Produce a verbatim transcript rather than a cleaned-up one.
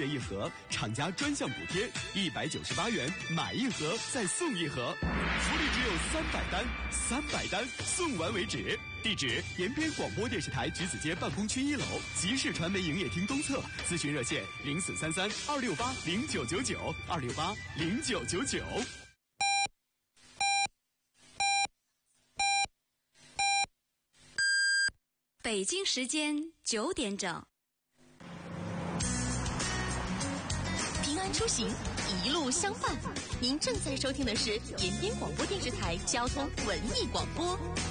元一盒，厂家专项补贴一百九十八元，买一盒再送一盒，福利只有三百单，三百单送完为止。地址：延边广播电视台橘子街办公区一楼，集市传媒营业厅东侧。咨询热线：零四三三二六八零九九九二六八零九九九。 北京时间九点整。 平安出行，一路相伴。您正在收听的是延边广播电视台交通文艺广播。